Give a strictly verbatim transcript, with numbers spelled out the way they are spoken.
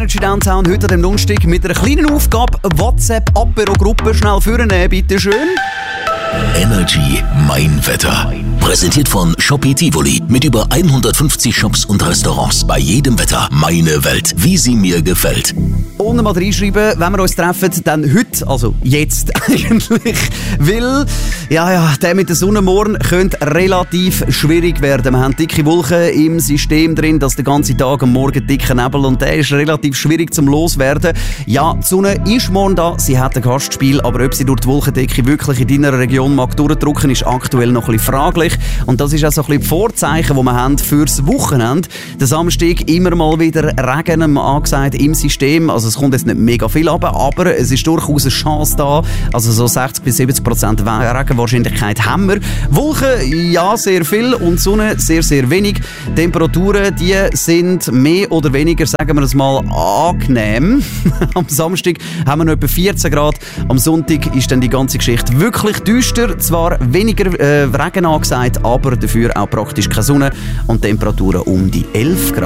Energy Downtown heute an dem Donnerstag mit einer kleinen Aufgabe. WhatsApp-Apero-Gruppe schnell führen, bitte schön. Energy Mein Wetter. Präsentiert von Shopee Tivoli mit über hundertfünfzig Shops und Restaurants. Bei jedem Wetter meine Welt, wie sie mir gefällt. Und mal reinschreiben, wenn wir uns treffen, dann heute, also jetzt eigentlich. Weil, ja, ja, der mit der Sonne morgen könnte relativ schwierig werden. Wir haben dicke Wolken im System drin, das den ganzen Tag am Morgen dicker Nebel und der ist relativ schwierig zum Loswerden. Ja, die Sonne ist morgen da, sie hat ein Gastspiel, aber ob sie durch die Wolkendecke wirklich in deiner Region mag durchdrücken, ist aktuell noch ein bisschen fraglich. Und das ist auch so ein bisschen die Vorzeichen, die wir haben fürs Wochenende. Der Samstag immer mal wieder Regen angesagt im System. Also es kommt jetzt nicht mega viel runter, aber es ist durchaus eine Chance da. Also so sechzig bis siebzig Prozent Regenwahrscheinlichkeit haben wir. Wolken, ja, sehr viel und Sonne sehr, sehr wenig. Temperaturen, die sind mehr oder weniger, sagen wir es mal, angenehm. Am Samstag haben wir noch etwa vierzehn Grad. Am Sonntag ist dann die ganze Geschichte wirklich düster. Zwar weniger äh, Regen angesagt, aber dafür auch praktisch keine Sonne und Temperaturen um die elf Grad.